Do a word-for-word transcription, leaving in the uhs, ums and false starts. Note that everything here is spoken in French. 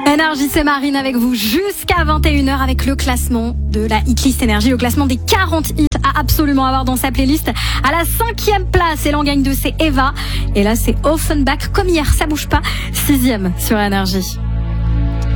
Énergie, c'est Marine avec vous jusqu'à vingt et une heures avec le classement de la Hitlist Énergie, le classement des quarante hits à absolument avoir dans sa playlist. À la cinquième place, et l'en gagne deux, c'est Eva. Et là, c'est Offenbach, comme hier, ça bouge pas. Sixième sur Énergie.